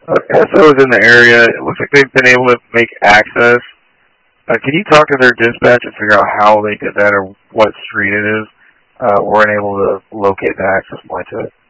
SO is in the area. It looks like they've been able to make access. Can you talk to their dispatch and figure out how they did that or what street it is? We're unable to locate the access point to it.